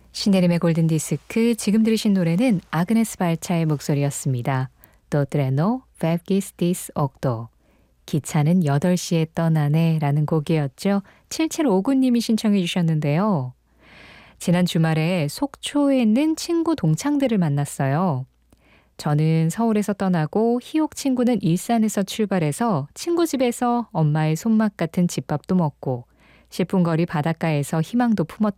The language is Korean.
신혜림의 골든디스크, 지금 들으신 노래는 아그네스 발차의 목소리였습니다. 또 트레노 벨기스 디스 옥도, 기차는 8시에 떠나네 라는 곡이었죠. 7759님이 신청해 주셨는데요. 지난 주말에 속초에 있는 친구 동창들을 만났어요. 저는 서울에서 떠나고 희옥 친구는 일산에서 출발해서 친구 집에서 엄마의 손맛 같은 집밥도 먹고 10분 거리 바닷가에서 희망도 품었